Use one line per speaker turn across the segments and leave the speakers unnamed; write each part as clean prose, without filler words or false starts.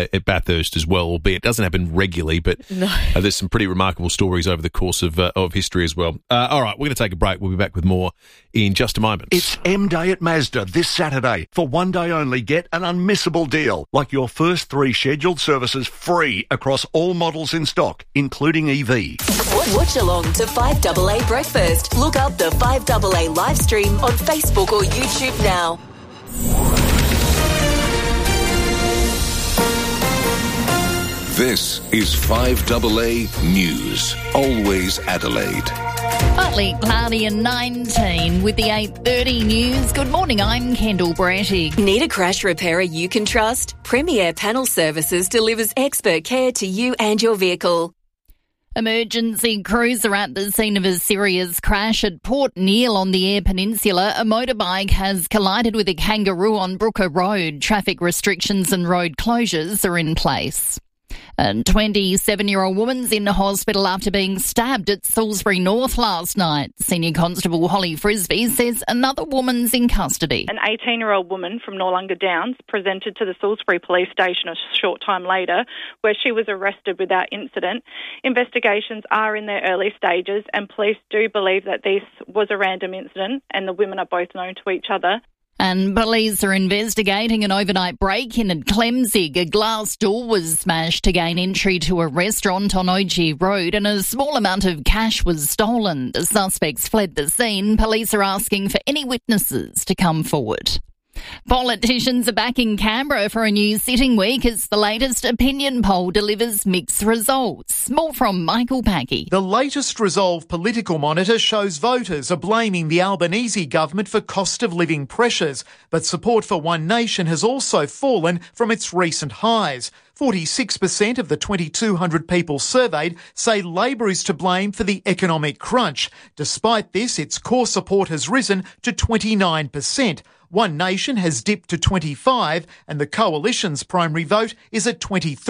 at Bathurst as well, albeit it doesn't happen regularly, but there's some pretty remarkable stories over the course of history as well. All right, we're going to take a break. We'll be back with more in just a moment.
It's M Day at Mazda this Saturday. For one day only, get an unmissable deal, like your first 3 scheduled services free across all models in stock, including EV.
Watch along to 5AA Breakfast. Look up the 5AA live stream on Facebook or YouTube now.
This is 5AA News. Always Adelaide.
Partly cloudy and 19 with the 8:30 news. Good morning, I'm Kendall Brattig.
Need a crash repairer you can trust? Premier Panel Services delivers expert care to you and your vehicle.
Emergency crews are at the scene of a serious crash at Port Neale on the Eyre Peninsula. A motorbike has collided with a kangaroo on Brooker Road. Traffic restrictions and road closures are in place. A 27-year-old woman's in hospital after being stabbed at Salisbury North last night. Senior Constable Holly Frisbee says another woman's in custody.
An 18-year-old woman from Noarlunga Downs presented to the Salisbury Police Station a short time later, where she was arrested without incident. Investigations are in their early stages, and police do believe that this was a random incident and the women are both known to each other.
And police are investigating an overnight break-in at Clemzig. A glass door was smashed to gain entry to a restaurant on OG Road and a small amount of cash was stolen. The suspects fled the scene. Police are asking for any witnesses to come forward. Politicians are back in Canberra for a new sitting week as the latest opinion poll delivers mixed results. More from Michael Packey.
The latest Resolve Political Monitor shows voters are blaming the Albanese government for cost of living pressures, but support for One Nation has also fallen from its recent highs. 46% of the 2,200 people surveyed say Labor is to blame for the economic crunch. Despite this, its core support has risen to 29%. One Nation has dipped to 25% and the Coalition's primary vote is at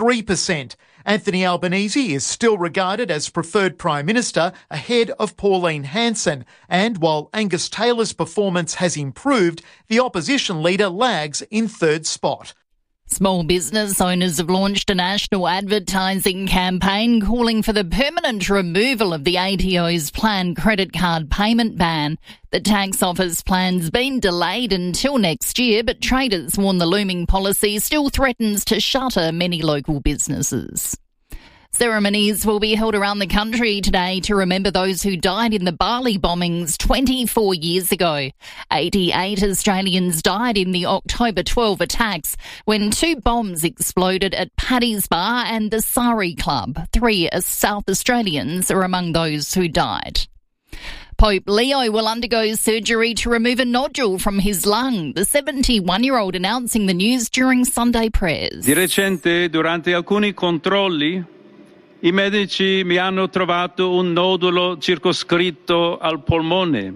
23%. Anthony Albanese is still regarded as preferred Prime Minister ahead of Pauline Hanson. And while Angus Taylor's performance has improved, the opposition leader lags in third spot.
Small business owners have launched a national advertising campaign calling for the permanent removal of the ATO's planned credit card payment ban. The tax office plan's been delayed until next year, but traders warn the looming policy still threatens to shutter many local businesses. Ceremonies will be held around the country today to remember those who died in the Bali bombings 24 years ago. 88 Australians died in the October 12 attacks when 2 bombs exploded at Paddy's Bar and the Sari Club. 3 South Australians are among those who died. Pope Leo will undergo surgery to remove a nodule from his lung. The 71-year-old announcing the news during Sunday prayers.
Di recente, durante alcuni controlli, I medici mi hanno trovato un nodulo circoscritto al polmone.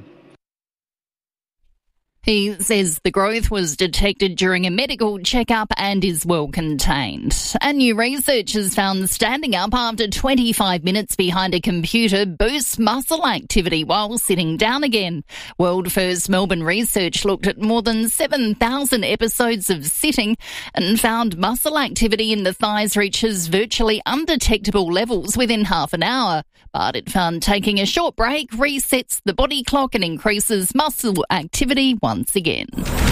He says the growth was detected during a medical checkup and is well contained. And new research has found standing up after 25 minutes behind a computer boosts muscle activity while sitting down again. World First Melbourne research looked at more than 7,000 episodes of sitting and found muscle activity in the thighs reaches virtually undetectable levels within half an hour. But it found taking a short break resets the body clock and increases muscle activity once again.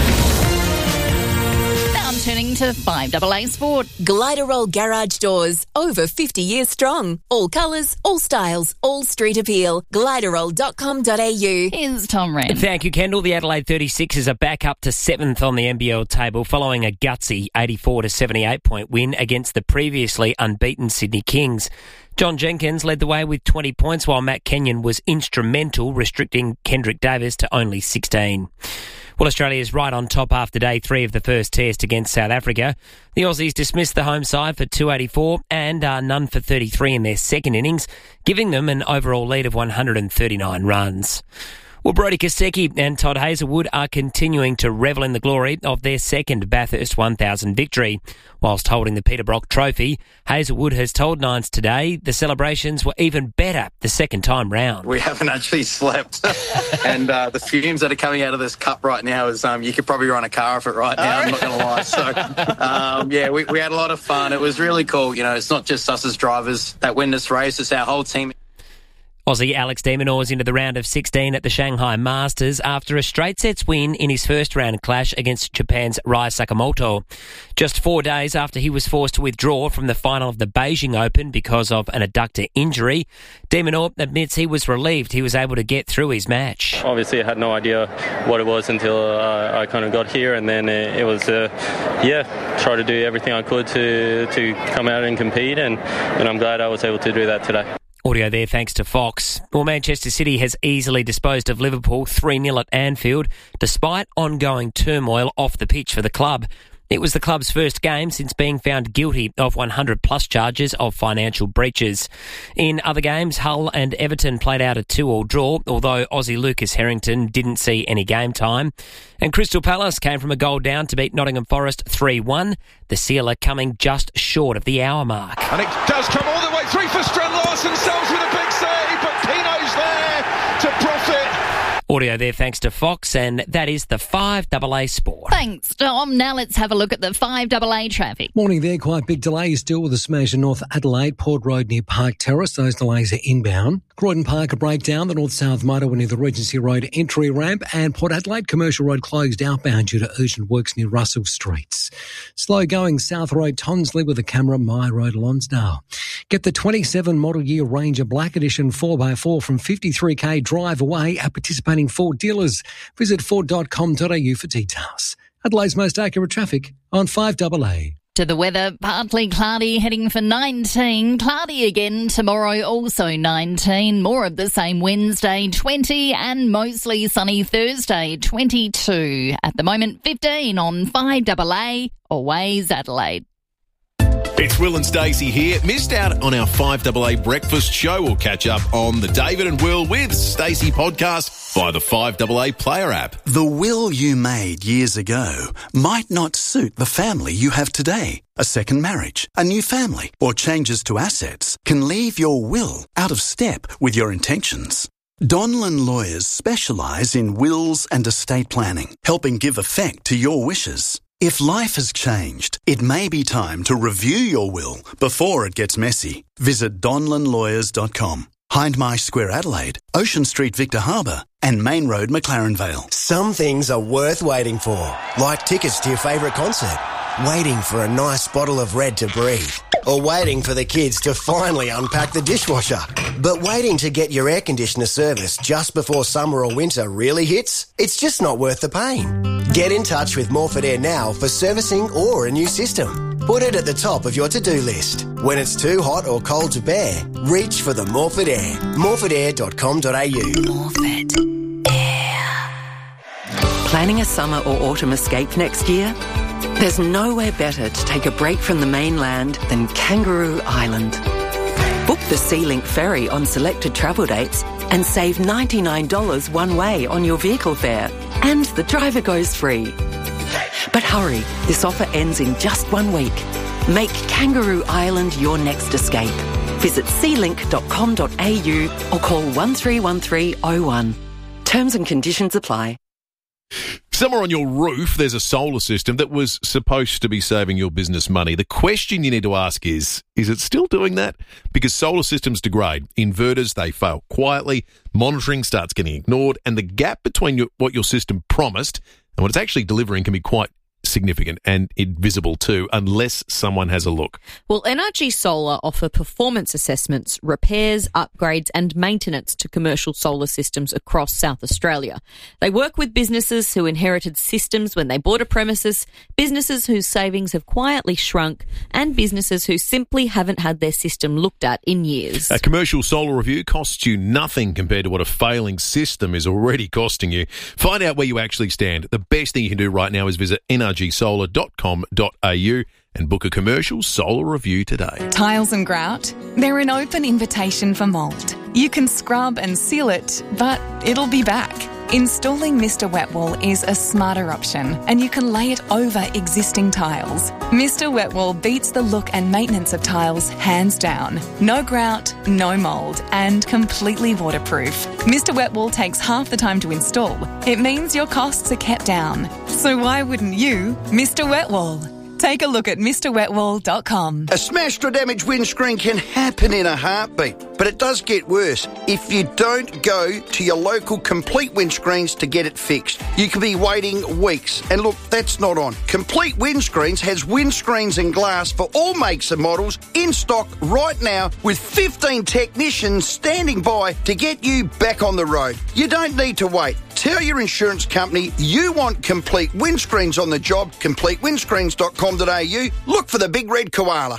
Now turning to 5AA Sport.
Gliderol Garage Doors, over 50 years strong. All colours, all styles, all street appeal. Gliderol.com.au.
Here's Tom Wren.
Thank you, Kendall. The Adelaide 36ers are back up to 7th on the NBL table following a gutsy 84-78 point win against the previously unbeaten Sydney Kings. John Jenkins led the way with 20 points while Matt Kenyon was instrumental, restricting Kendrick Davis to only 16. Well, Australia is right on top after day 3 of the first test against South Africa. The Aussies dismissed the home side for 284 and are none for 33 in their second innings, giving them an overall lead of 139 runs. Well, Brodie Kostecki and Todd Hazelwood are continuing to revel in the glory of their second Bathurst 1000 victory. Whilst holding the Peter Brock Trophy, Hazelwood has told Nines Today the celebrations were even better the second time round.
We haven't actually slept. And the fumes that are coming out of this cup right now is you could probably run a car off it right now, I'm not going to lie. So, we had a lot of fun. It was really cool. You know, it's not just us as drivers that win this race, it's our whole team.
Aussie Alex de Minaur's into the round of 16 at the Shanghai Masters after a straight sets win in his first round clash against Japan's Rai Sakamoto. Just 4 days after he was forced to withdraw from the final of the Beijing Open because of an adductor injury, de Minaur admits he was relieved he was able to get through his match.
Obviously I had no idea what it was until I kind of got here, and then it was, try to do everything I could to come out and compete, and I'm glad I was able to do that today.
Audio there thanks to Fox. Well, Manchester City has easily disposed of Liverpool 3-0 at Anfield, despite ongoing turmoil off the pitch for the club. It was the club's first game since being found guilty of 100-plus charges of financial breaches. In other games, Hull and Everton played out a 2-2 draw, although Aussie Lucas Harrington didn't see any game time. And Crystal Palace came from a goal down to beat Nottingham Forest 3-1, the Sealer coming just short of the hour mark.
And it does come all the way through for Strand-Larsen, sells with a big save, but Pino's there to profit.
Audio there thanks to Fox, and that is the 5AA Sport.
Thanks, Tom. Now let's have a look at the 5AA traffic.
Morning there. Quite big delays still with a smash in North Adelaide, Port Road near Park Terrace. Those delays are inbound. Croydon Park a breakdown, the north-south motorway near the Regency Road entry ramp, and Port Adelaide Commercial Road closed outbound due to urgent works near Russell Streets. Slow going South Road Tonsley with a camera, My Road Lonsdale. Get the 27 model year Ranger Black Edition 4x4 from 53k drive away at participating Ford dealers. Visit Ford.com.au for details. Adelaide's most accurate traffic on 5AA.
To the weather, partly cloudy, heading for 19. Cloudy again tomorrow, also 19. More of the same Wednesday, 20. And mostly sunny Thursday, 22. At the moment, 15 on 5AA, Always Adelaide.
It's Will and Stacey here. Missed out on our 5AA breakfast show? We'll catch up on the David and Will with Stacey podcast via the 5AA player app.
The will you made years ago might not suit the family you have today. A second marriage, a new family, or changes to assets can leave your will out of step with your intentions. Donlan Lawyers specialise in wills and estate planning, helping give effect to your wishes. If life has changed, it may be time to review your will before it gets messy. Visit donlanlawyers.com. Hindmarsh Square Adelaide, Ocean Street Victor Harbour and Main Road McLaren Vale.
Some things are worth waiting for, like tickets to your favourite concert, waiting for a nice bottle of Red to breathe, or waiting for the kids to finally unpack the dishwasher. But waiting to get your air conditioner serviced just before summer or winter really hits? It's just not worth the pain. Get in touch with Morford Air now for servicing or a new system. Put it at the top of your to-do list. When it's too hot or cold to bear, reach for the Morford Air. morfordair.com.au.
Morford Air. Planning a summer or autumn escape next year? There's nowhere better to take a break from the mainland than Kangaroo Island. Book the SeaLink ferry on selected travel dates and save $99 one way on your vehicle fare, and the driver goes free. But hurry, this offer ends in just 1 week. Make Kangaroo Island your next escape. Visit sealink.com.au or call 131301. Terms and conditions apply.
Somewhere on your roof, there's a solar system that was supposed to be saving your business money. The question you need to ask is it still doing that? Because solar systems degrade. Inverters, they fail quietly. Monitoring starts getting ignored. And the gap between what your system promised and what it's actually delivering can be quite significant and invisible too, unless someone has a look.
Well, NRG Solar offer performance assessments, repairs, upgrades and maintenance to commercial solar systems across South Australia. They work with businesses who inherited systems when they bought a premises, businesses whose savings have quietly shrunk, and businesses who simply haven't had their system looked at in years.
A commercial solar review costs you nothing compared to what a failing system is already costing you. Find out where you actually stand. The best thing you can do right now is visit nrgsolar.com.au and book a commercial solar review today.
Tiles and grout, they're an open invitation for mould. You can scrub and seal it, but it'll be back. Installing Mr. Wetwall is a smarter option, and you can lay it over existing tiles. Mr. Wetwall beats the look and maintenance of tiles hands down. No grout, no mould, and completely waterproof. Mr. Wetwall takes half the time to install. It means your costs are kept down. So why wouldn't you, Mr. Wetwall? Take a look at MrWetwall.com.
A smashed or damaged windscreen can happen in a heartbeat, but it does get worse if you don't go to your local Complete Windscreens to get it fixed. You could be waiting weeks, and look, that's not on. Complete Windscreens has windscreens and glass for all makes and models in stock right now with 15 technicians standing by to get you back on the road. You don't need to wait. Tell your insurance company you want Complete Windscreens on the job. CompleteWindscreens.com.au. Look for the big red koala.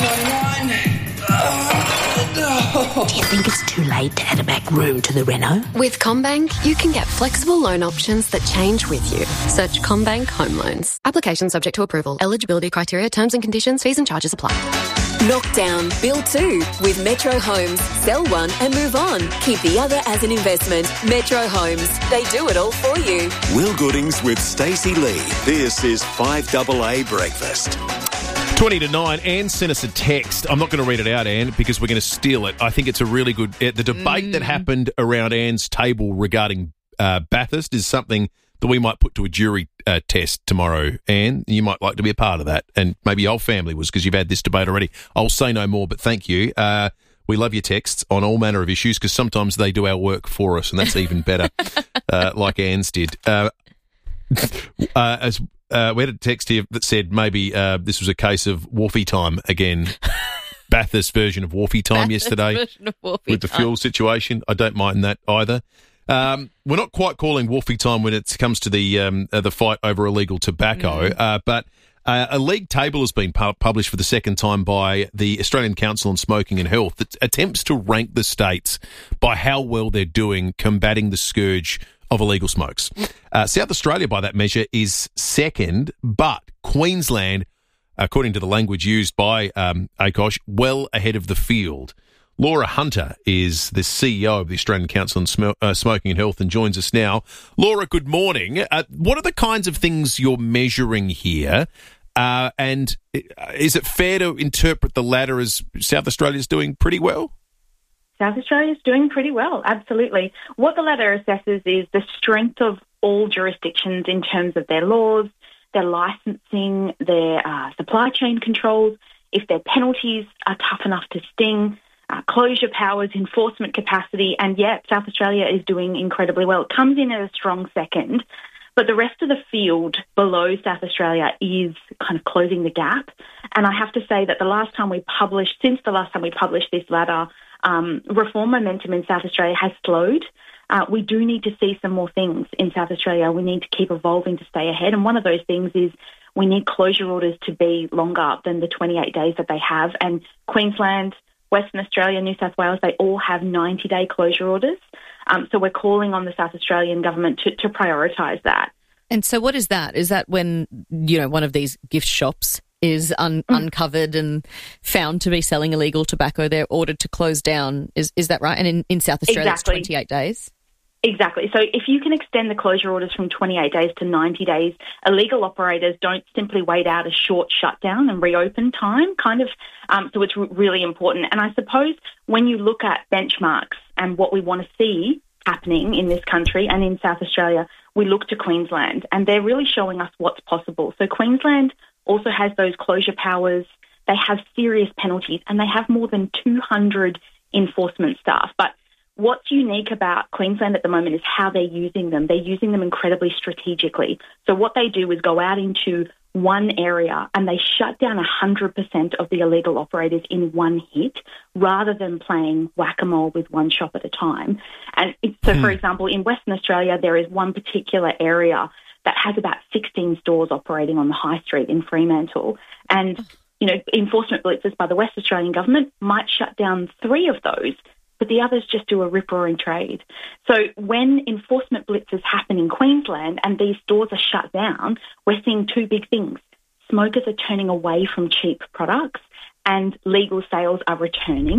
Do you think it's too late to add a back room to the reno?
With CommBank, you can get flexible loan options that change with you. Search CommBank Home Loans. Application subject to approval. Eligibility criteria, terms and conditions, fees and charges apply.
Knock down, build two with Metro Homes. Sell one and move on. Keep the other as an investment. Metro Homes. They do it all for you.
Will Goodings with Stacey Lee. This is 5AA Breakfast.
20 to 9. Anne sent us a text. I'm not going to read it out, Anne, because we're going to steal it. I think it's a really good... The debate that happened around Anne's table regarding Bathurst is something that we might put to a jury test tomorrow, Anne. You might like to be a part of that, and maybe your whole family was, because you've had this debate already. I'll say no more, but thank you. We love your texts on all manner of issues, because sometimes they do our work for us, and that's even better, like Anne's did. We had a text here that said maybe this was a case of Wharfie time again. Bathurst version of Wharfie time yesterday with the fuel situation. I don't mind that either. We're not quite calling Wharfie time when it comes to the fight over illegal tobacco, but a league table has been published for the second time by the Australian Council on Smoking and Health that attempts to rank the states by how well they're doing combating the scourge of illegal smokes. South Australia, by that measure, is second, but Queensland, according to the language used by ACOSH, well ahead of the field. Laura Hunter is the CEO of the Australian Council on Smoking and Health and joins us now. Laura, good morning. What are the kinds of things you're measuring here? And is it fair to interpret the latter as South Australia's doing pretty well?
South Australia is doing pretty well, absolutely. What the latter assesses is the strength of all jurisdictions in terms of their laws, their licensing, their supply chain controls, if their penalties are tough enough to sting, closure powers, enforcement capacity, and South Australia is doing incredibly well. It comes in at a strong second, but the rest of the field below South Australia is kind of closing the gap. And I have to say that since the last time we published this ladder, reform momentum in South Australia has slowed. We do need to see some more things in South Australia. We need to keep evolving to stay ahead. And one of those things is we need closure orders to be longer than the 28 days that they have. And Queensland, Western Australia, New South Wales, they all have 90-day closure orders. So we're calling on the South Australian government to prioritise that.
And so what is that? Is that when, one of these gift shops is uncovered and found to be selling illegal tobacco, they're ordered to close down. Is that right? And in South Australia,
Exactly.
It's 28 days?
Exactly. So if you can extend the closure orders from 28 days to 90 days, illegal operators don't simply wait out a short shutdown and reopen time, so it's really important. And I suppose when you look at benchmarks and what we want to see happening in this country and in South Australia, we look to Queensland, and they're really showing us what's possible. So Queensland also has those closure powers, they have serious penalties, and they have more than 200 enforcement staff. But what's unique about Queensland at the moment is how they're using them. They're using them incredibly strategically. So what they do is go out into one area and they shut down 100% of the illegal operators in one hit rather than playing whack-a-mole with one shop at a time. And for example, in Western Australia, there is one particular area that has about 16 stores operating on the high street in Fremantle. And, enforcement blitzes by the West Australian government might shut down 3 of those, but the others just do a rip-roaring trade. So when enforcement blitzes happen in Queensland and these stores are shut down, we're seeing 2 big things. Smokers are turning away from cheap products and legal sales are returning.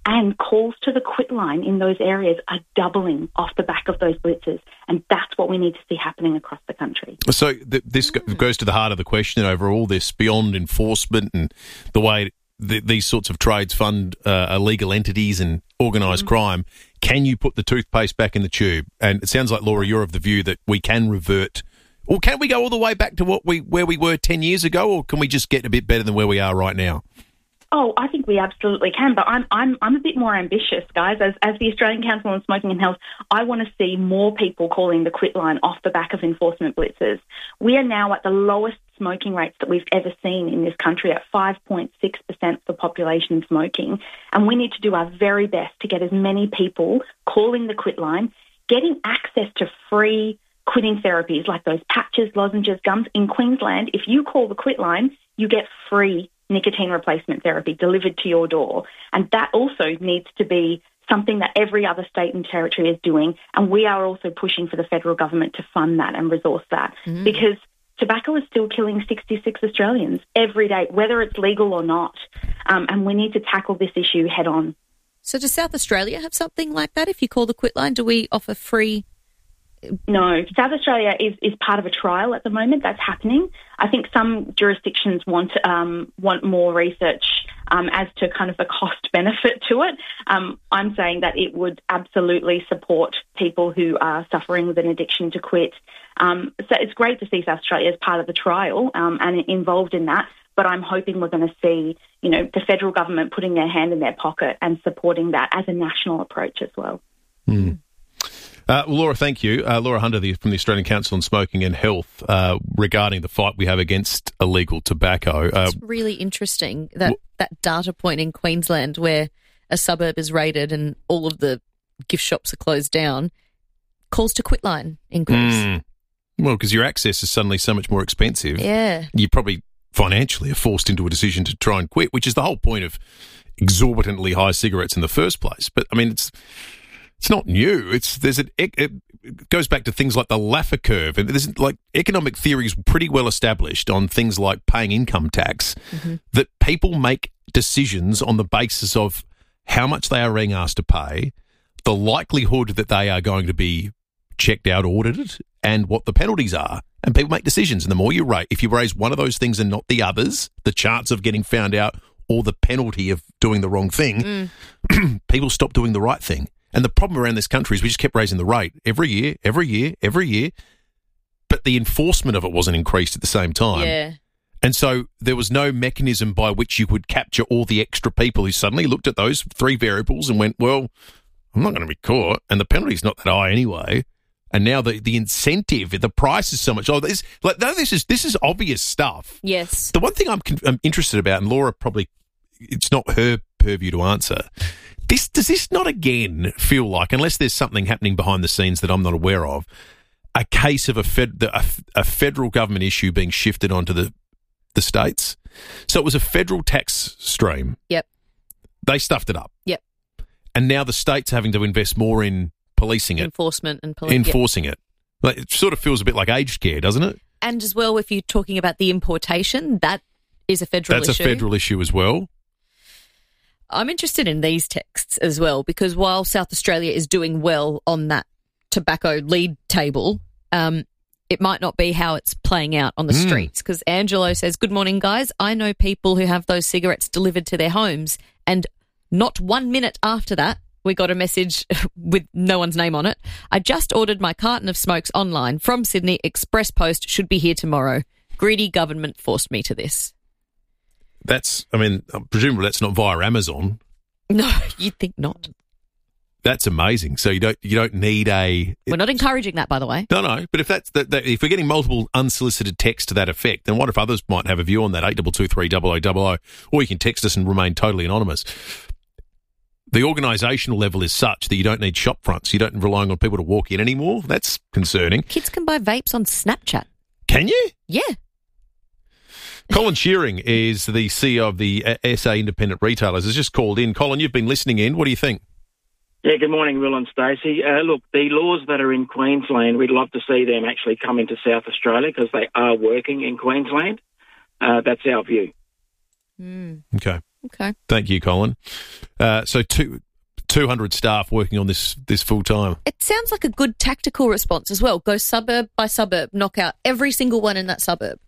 And calls to the quit line in those areas are doubling off the back of those blitzes. And that's what we need to see happening across the country.
So this goes to the heart of the question over all this beyond enforcement and the way these sorts of trades fund illegal entities and organised crime. Can you put the toothpaste back in the tube? And it sounds like, Laura, you're of the view that we can revert, or can we go all the way back to where we were 10 years ago, or can we just get a bit better than where we are right now?
Oh, I think we absolutely can, but I'm a bit more ambitious, guys. As the Australian Council on Smoking and Health, I want to see more people calling the quit line off the back of enforcement blitzes. We are now at the lowest smoking rates that we've ever seen in this country, at 5.6% of the population smoking, and we need to do our very best to get as many people calling the quit line, getting access to free quitting therapies like those patches, lozenges, gums. In Queensland, if you call the quit line, you get free nicotine replacement therapy delivered to your door. And that also needs to be something that every other state and territory is doing. And we are also pushing for the federal government to fund that and resource that, because tobacco is still killing 66 Australians every day, whether it's legal or not. And we need to tackle this issue head on.
So does South Australia have something like that? If you call the quit line, do we offer free?
No, South Australia is part of a trial at the moment that's happening. I think some jurisdictions want more research as to kind of the cost benefit to it. I'm saying that it would absolutely support people who are suffering with an addiction to quit. So it's great to see South Australia as part of the trial and involved in that. But I'm hoping we're going to see, the federal government putting their hand in their pocket and supporting that as a national approach as well.
Laura, thank you. Laura Hunter from the Australian Council on Smoking and Health regarding the fight we have against illegal tobacco.
It's really interesting that data point in Queensland where a suburb is raided and all of the gift shops are closed down, calls to quit line increase.
Well, because your access is suddenly so much more expensive.
Yeah.
You probably financially are forced into a decision to try and quit, which is the whole point of exorbitantly high cigarettes in the first place. But, I mean, it's not new. It goes back to things like the Laffer curve, and there's economic theory is pretty well established on things like paying income tax. That people make decisions on the basis of how much they are being asked to pay, the likelihood that they are going to be checked out, audited, and what the penalties are. And people make decisions, and the more you rate, if you raise one of those things and not the others, the chance of getting found out or the penalty of doing the wrong thing, people stop doing the right thing. And the problem around this country is we just kept raising the rate every year, but the enforcement of it wasn't increased at the same time.
Yeah.
And so there was no mechanism by which you could capture all the extra people who suddenly looked at those three variables and went, well, I'm not going to be caught, and the penalty's not that high anyway. And now the incentive, the price is so much. Oh, this is obvious stuff.
Yes.
The one thing I'm interested about, and Laura probably, it's not her purview to answer. Does this not again feel like, unless there's something happening behind the scenes that I'm not aware of, a case of a federal government issue being shifted onto the states? So it was a federal tax stream.
Yep.
They stuffed it up.
Yep.
And now the states are having to invest more in policing it.
Enforcement and
enforcing it. Like, it sort of feels a bit like aged care, doesn't it?
And as well, if you're talking about the importation, that is a federal issue.
That's a federal issue as well.
I'm interested in these texts as well, because while South Australia is doing well on that tobacco lead table, it might not be how it's playing out on the streets. Because Angelo says, good morning, guys. I know people who have those cigarettes delivered to their homes, and not 1 minute after that, we got a message with no one's name on it. I just ordered my carton of smokes online from Sydney. Express post should be here tomorrow. Greedy government forced me to this.
Presumably that's not via Amazon.
No, you'd think not.
That's amazing. So you don't need a.
We're not encouraging that, by the way.
No. But if if we're getting multiple unsolicited texts to that effect, then what if others might have a view on that? 8223 0000, or you can text us and remain totally anonymous. The organisational level is such that you don't need shop fronts. You don't relying on people to walk in anymore. That's concerning.
Kids can buy vapes on Snapchat.
Can you?
Yeah.
Colin Shearing is the CEO of the SA Independent Retailers. Has just called in. Colin, you've been listening in. What do you think?
Yeah, good morning, Will and Stacey. Look, the laws that are in Queensland, we'd love to see them actually come into South Australia because they are working in Queensland. That's our view.
Okay.
Okay.
Thank you, Colin. So 200 staff working on this full time.
It sounds like a good tactical response as well. Go suburb by suburb, knock out every single one in that suburb.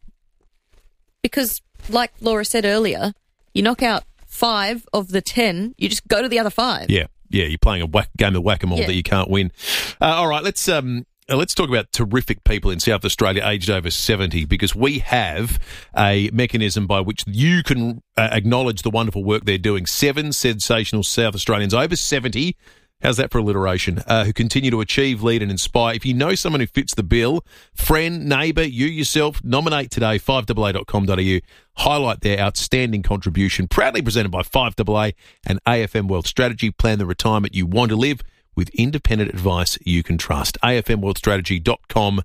Because, like Laura said earlier, you knock out 5 of the 10, you just go to the other 5.
Yeah, you're playing a game of whack-a-mole that you can't win. All right, let's talk about terrific people in South Australia aged over 70, because we have a mechanism by which you can acknowledge the wonderful work they're doing. 7 sensational South Australians over 70, how's that for alliteration, who continue to achieve, lead and inspire. If you know someone who fits the bill, friend, neighbour, you yourself, nominate today, 5AA.com.au. Highlight their outstanding contribution. Proudly presented by 5AA and AFM Wealth Strategy. Plan the retirement you want to live with independent advice you can trust. afmworldstrategy.com.au.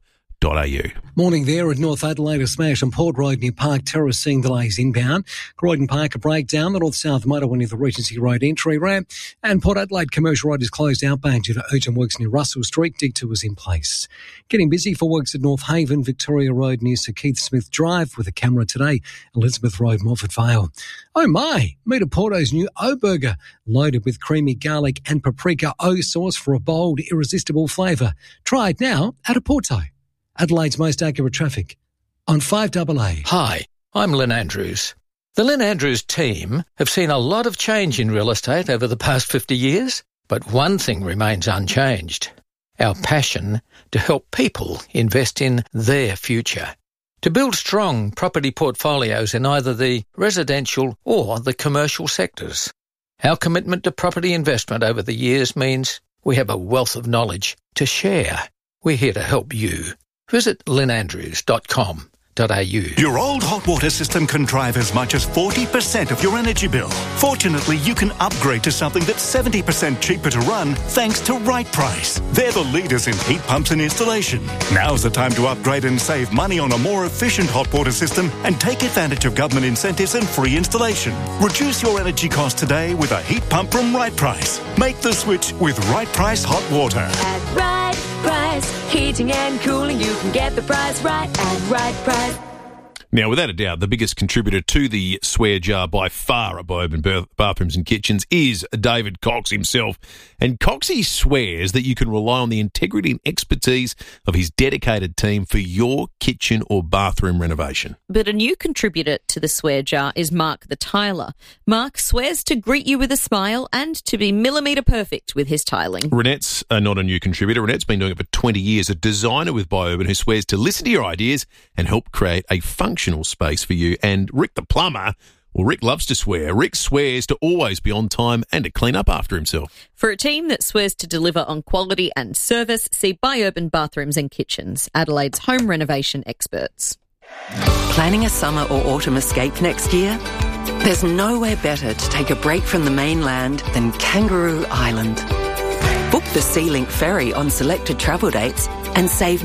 Morning there at North Adelaide, a smash on Port Road near Park Terrace, seeing delays inbound. Croydon Park, a breakdown. The North-South motorway near the Regency Road entry ramp. And Port Adelaide Commercial Road is closed outbound due to urgent works near Russell Street. Dig 2 is in place. Getting busy for works at North Haven, Victoria Road near Sir Keith Smith Drive with a camera today. Elizabeth Road, Moffat Vale. Oh my, meet a Porto's new O-Burger, loaded with creamy garlic and paprika O sauce for a bold, irresistible flavour. Try it now at a Porto. Adelaide's most accurate traffic on 5AA.
Hi, I'm Lynn Andrews. The Lynn Andrews team have seen a lot of change in real estate over the past 50 years, but one thing remains unchanged: our passion to help people invest in their future. To build strong property portfolios in either the residential or the commercial sectors. Our commitment to property investment over the years means we have a wealth of knowledge to share. We're here to help you. Visit lynnandrews.com.au.
Your old hot water system can drive as much as 40% of your energy bill. Fortunately, you can upgrade to something that's 70% cheaper to run thanks to Right Price. They're the leaders in heat pumps and installation. Now's the time to upgrade and save money on a more efficient hot water system and take advantage of government incentives and free installation. Reduce your energy costs today with a heat pump from Right Price. Make the switch with Right Price Hot Water.
At Right Price, heating and cooling, you can get the price right at Right Price.
Now, without a doubt, the biggest contributor to the swear jar by far at Urban Bathrooms and Kitchens is David Cox himself. And Coxie swears that you can rely on the integrity and expertise of his dedicated team for your kitchen or bathroom renovation.
But a new contributor to the swear jar is Mark the Tiler. Mark swears to greet you with a smile and to be millimetre perfect with his tiling.
Renette's not a new contributor. Renette's been doing it for 20 years, a designer with Urban who swears to listen to your ideas and help create a functional space for you. And Rick the plumber, well, Rick loves to swear. Rick swears to always be on time and to clean up after himself.
For a team that swears to deliver on quality and service, see Urban Bathrooms and Kitchens, Adelaide's home renovation experts.
Planning a summer or autumn escape next year? There's nowhere better to take a break from the mainland than Kangaroo Island. Book the SeaLink ferry on selected travel dates and save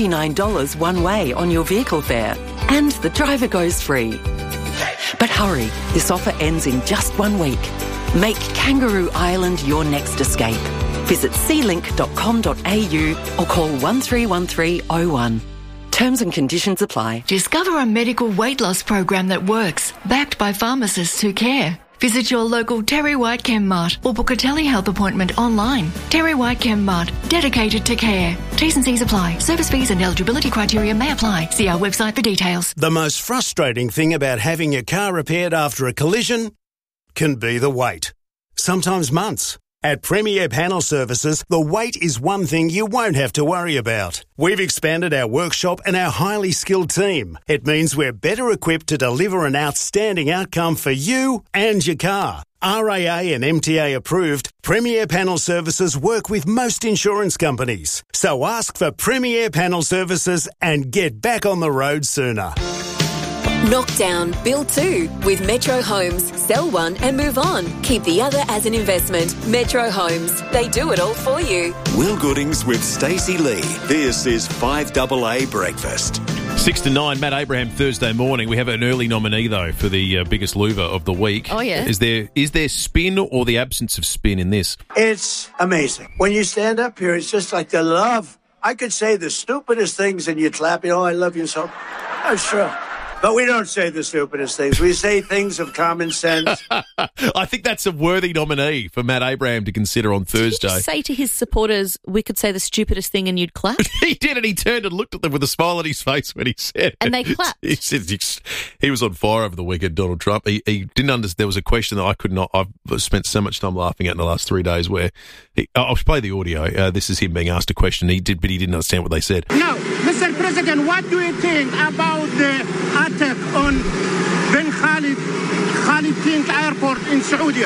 $99 one way on your vehicle fare. And the driver goes free. But hurry, this offer ends in just 1 week. Make Kangaroo Island your next escape. Visit sealink.com.au or call 131301. Terms and conditions apply.
Discover a medical weight loss program that works, backed by pharmacists who care. Visit your local Terry White Chem Mart or book a telehealth appointment online. Terry White Chem Mart, dedicated to care. T's and C's apply. Service fees and eligibility criteria may apply. See our website for details.
The most frustrating thing about having your car repaired after a collision can be the wait. Sometimes months. At Premier Panel Services, the wait is one thing you won't have to worry about. We've expanded our workshop and our highly skilled team. It means we're better equipped to deliver an outstanding outcome for you and your car. RAA and MTA approved, Premier Panel Services work with most insurance companies. So ask for Premier Panel Services and get back on the road sooner.
Knock down, build 2 with Metro Homes. Sell one and move on. Keep the other as an investment. Metro Homes. They do it all for you.
Will Goodings with Stacey Lee. This is 5AA Breakfast.
6 to 9, Matt Abraham, Thursday morning. We have an early nominee, though, for the biggest louver of the week.
Oh, yeah.
Is there spin or the absence of spin in this?
It's amazing. When you stand up here, it's just like the love. I could say the stupidest things and you'd clap, I love you so. That's true. But we don't say the stupidest things. We say things of common sense.
I think that's a worthy nominee for Matt Abraham to consider on Thursday.
Did he say to his supporters, we could say the stupidest thing and you'd clap?
He did, and he turned and looked at them with a smile on his face when he said it.
And they clapped.
He said he was on fire over the weekend, Donald Trump. He didn't understand. There was a question that I could not. I've spent so much time laughing at in the last 3 days where I'll play the audio. This is him being asked a question. But he didn't understand what they said.
Now, Mr. President, what do you think about the attack on Ben Khalid King Airport in Saudi?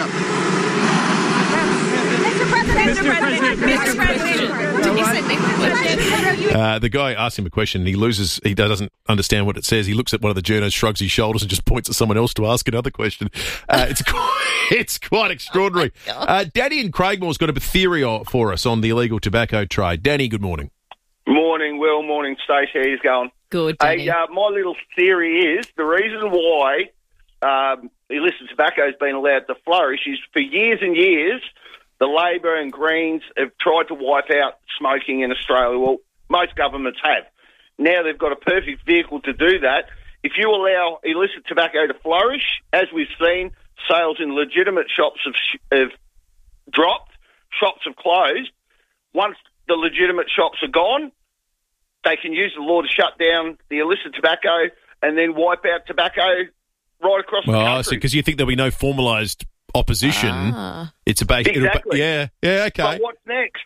The guy asks him a question and he doesn't understand what it says. He looks at one of the journos, shrugs his shoulders and just points at someone else to ask another question. It's quite extraordinary. Danny in Craigmore's got a theory for us on the illegal tobacco trade. Danny, good morning.
Morning, Will. Morning, Stacey. How you going?
Good, Danny.
Hey, my little theory is the reason why illicit tobacco has been allowed to flourish is for years and years, the Labor and Greens have tried to wipe out smoking in Australia. Well, most governments have. Now they've got a perfect vehicle to do that. If you allow illicit tobacco to flourish, as we've seen, sales in legitimate shops have dropped, shops have closed. Once the legitimate shops are gone, they can use the law to shut down the illicit tobacco and then wipe out tobacco right across the country.
I see, because you think there'll be no formalised opposition. It's about
exactly.
Yeah, okay.
But what's next?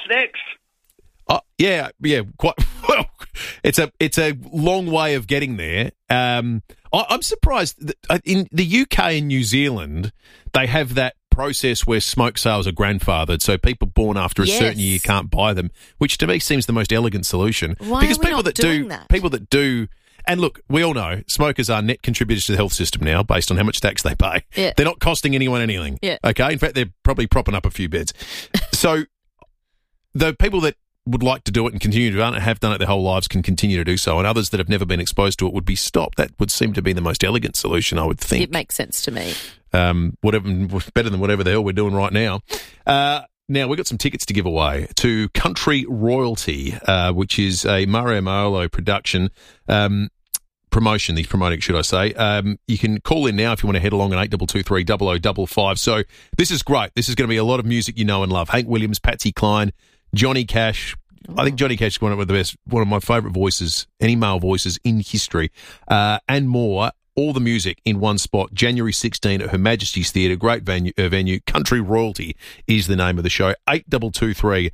Quite well. It's a long way of getting there. I'm surprised that in the UK and New Zealand they have that process where smoke sales are grandfathered, so people born after a certain year can't buy them, which to me seems the most elegant solution.
Why
because
are we
people
not doing that?
People that do. And look, we all know smokers are net contributors to the health system now based on how much tax they pay.
Yeah.
They're not costing anyone anything.
Yeah.
Okay? In fact, they're probably propping up a few beds. So the people that would like to do it and continue to do it and have done it their whole lives can continue to do so, and others that have never been exposed to it would be stopped. That would seem to be the most elegant solution, I would think.
It makes sense to me.
Better than whatever the hell we're doing right now. Now, we've got some tickets to give away to Country Royalty, which is a Mario Maolo production promotion. He's promoting, should I say. You can call in now if you want to head along at 8223 0055. So this is great. This is going to be a lot of music you know and love. Hank Williams, Patsy Cline, Johnny Cash. I think Johnny Cash is one of my favourite voices, any male voices in history, and more. All the music in one spot. January 16 at Her Majesty's Theatre, great venue. Country Royalty is the name of the show. 8223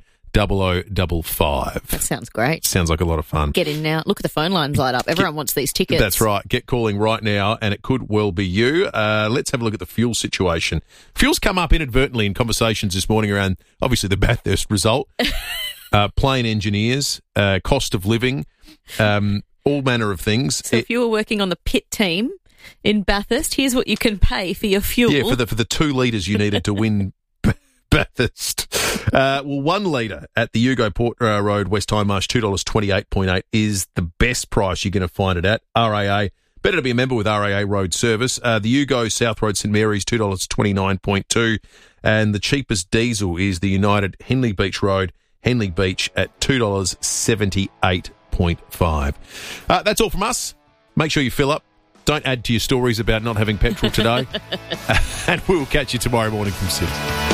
0055.
That sounds great.
Sounds like a lot of fun.
Get in now. Look at the phone lines light up. Everyone wants these tickets.
That's right. Get calling right now, and it could well be you. Let's have a look at the fuel situation. Fuel's come up inadvertently in conversations this morning around, obviously, the Bathurst result. Plane engineers, cost of living, all manner of things.
So if you were working on the pit team in Bathurst, here's what you can pay for your fuel.
Yeah, for the 2 litres you needed to win Bathurst. 1 litre at the Yugo Port Road, West Hindmarsh, $2.28.8 is the best price you're going to find it at. RAA, better to be a member with RAA Road Service. The Yugo South Road St Mary's, $2.29.2, and the cheapest diesel is the United Henley Beach Road, Henley Beach at $2.78.5. That's all from us. Make sure you fill up. Don't add to your stories about not having petrol today. And we'll catch you tomorrow morning from 6.